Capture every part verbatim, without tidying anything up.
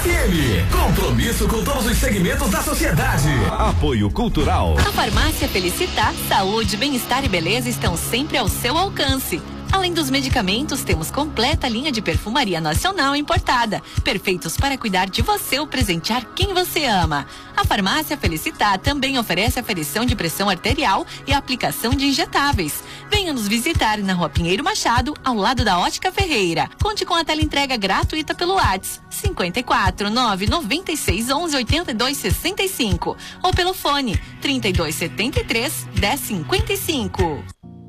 F M. Compromisso com todos os segmentos da sociedade. Apoio Cultural. A Farmácia Felicitar, saúde, bem-estar e beleza estão sempre ao seu alcance. Além dos medicamentos, temos completa linha de perfumaria nacional importada, perfeitos para cuidar de você ou presentear quem você ama. A Farmácia Felicitar também oferece aferição de pressão arterial e aplicação de injetáveis. Venha nos visitar na Rua Pinheiro Machado, ao lado da Ótica Ferreira. Conte com a teleentrega gratuita pelo WhatsApp cinquenta e quatro, nove noventa e seis, onze, oitenta e dois, sessenta e cinco ou pelo fone trinta e dois, setenta e três, dez, cinquenta e cinco.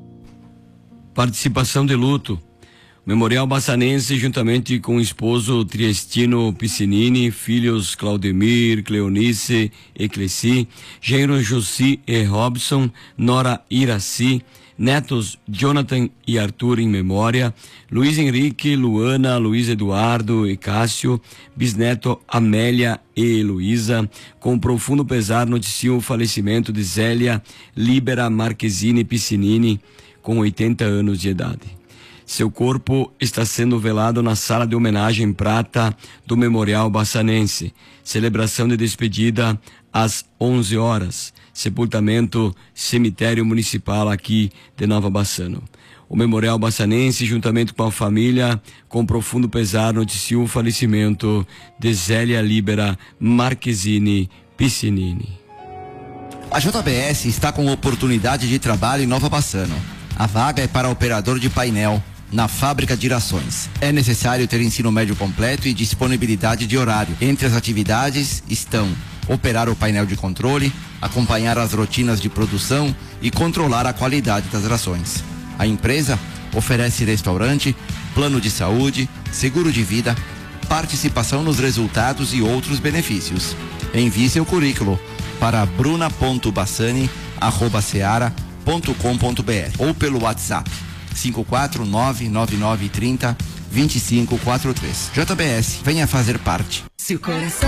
Participação de luto. Memorial Bassanense, juntamente com o esposo Triestino Piscinini, filhos Claudemir, Cleonice e Cleci, genro Jossi e Robson, nora Iraci, netos Jonathan e Arthur em memória, Luiz Henrique, Luana, Luiz Eduardo e Cássio, bisneto Amélia e Luísa. Com profundo pesar noticiam o falecimento de Zélia Libera Marquezine Piscinini, com oitenta anos de idade. Seu corpo está sendo velado na sala de homenagem prata do Memorial Bassanense. Celebração de despedida às onze horas. Sepultamento cemitério municipal aqui de Nova Bassano. O Memorial Bassanense, juntamente com a família, com profundo pesar, noticiou o falecimento de Zélia Libera Marquezine Piscinini. A J B S está com oportunidade de trabalho em Nova Bassano. A vaga é para operador de painel na fábrica de rações. É necessário ter ensino médio completo e disponibilidade de horário. Entre as atividades estão operar o painel de controle, acompanhar as rotinas de produção e controlar a qualidade das rações. A empresa oferece restaurante, plano de saúde, seguro de vida, participação nos resultados e outros benefícios. Envie seu currículo para bruna ponto bassani arroba seara ponto com ponto br ou pelo WhatsApp cinco quatro nove nove nove três zero dois cinco quatro três. J B S, venha fazer parte. Se o coração